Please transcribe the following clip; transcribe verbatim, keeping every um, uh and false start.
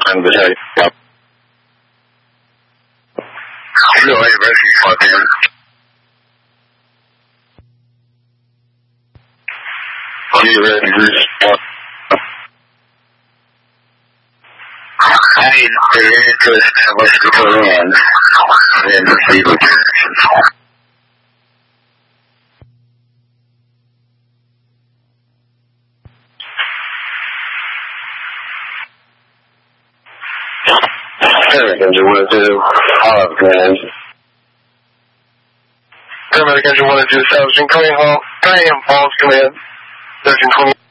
看不下去。是我也不是好听。我以为你是我。I mean, there is just so much to put in, and the people do it.跟着我就好跟。各位跟着我的就小心可以好，太阳 falls command， 小心可以。